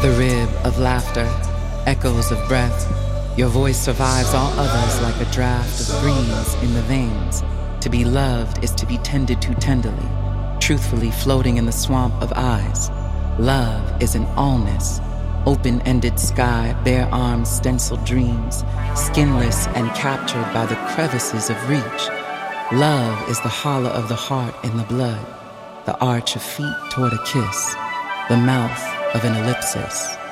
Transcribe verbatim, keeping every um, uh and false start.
The rib of laughter, echoes of breath. Your voice survives all others like a draft of breeze in the veins. To be loved is to be tended to tenderly, truthfully floating in the swamp of eyes. Love is an allness, open-ended sky, bare arms, stenciled dreams, skinless and captured by the crevices of reach. Love is the hollow of the heart in the blood, the arch of feet toward a kiss, the mouth of an ellipsis.